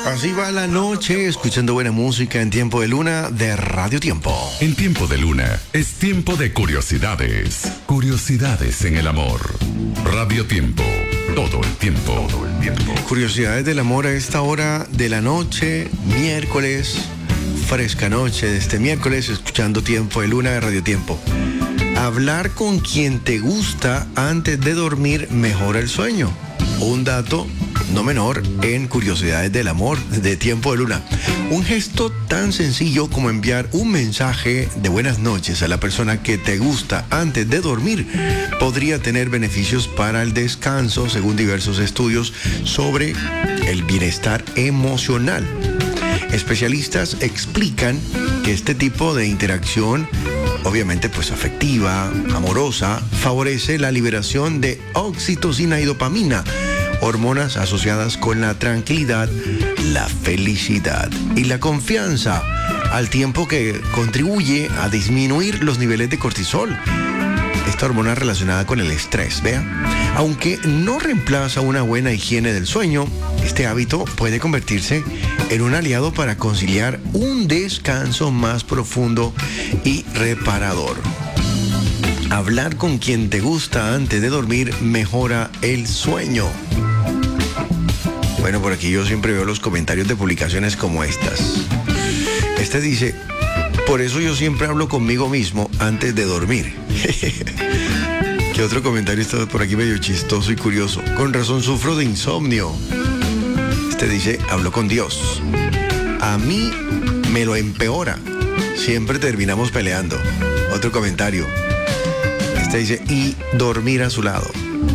Así va la noche, escuchando buena música en Tiempo de Luna de Radio Tiempo. En Tiempo de Luna es tiempo de curiosidades. Curiosidades en el amor. Radio Tiempo. Todo el tiempo. Todo el tiempo. Curiosidades del amor a esta hora de la noche, miércoles, fresca noche de este miércoles, escuchando Tiempo de Luna de Radio Tiempo. Hablar con quien te gusta antes de dormir mejora el sueño. Un dato no menor en Curiosidades del Amor de Tiempo de Luna. Un gesto tan sencillo como enviar un mensaje de buenas noches a la persona que te gusta antes de dormir podría tener beneficios para el descanso, según diversos estudios sobre el bienestar emocional. Especialistas explican que este tipo de interacción, obviamente pues afectiva, amorosa, favorece la liberación de oxitocina y dopamina, hormonas asociadas con la tranquilidad, la felicidad y la confianza, al tiempo que contribuye a disminuir los niveles de cortisol, esta hormona relacionada con el estrés, ¿vea? Aunque no reemplaza una buena higiene del sueño, este hábito puede convertirse en un aliado para conciliar un descanso más profundo y reparador. Hablar con quien te gusta antes de dormir mejora el sueño. Bueno, por aquí yo siempre veo los comentarios de publicaciones como estas. Este dice: por eso yo siempre hablo conmigo mismo antes de dormir. ¿Qué otro comentario está por aquí medio chistoso y curioso? Con razón sufro de insomnio. Este dice: hablo con Dios. A mí me lo empeora. Siempre terminamos peleando. Otro comentario. Este dice: y dormir a su lado.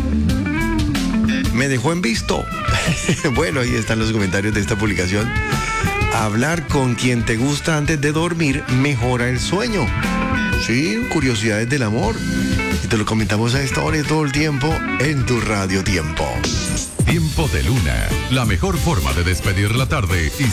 Me dejó en visto. Bueno, ahí están los comentarios de esta publicación. Hablar con quien te gusta antes de dormir mejora el sueño. Sí, Curiosidades del Amor. Y te lo comentamos a esta hora y todo el tiempo en tu Radio Tiempo. Tiempo de Luna, la mejor forma de despedir la tarde y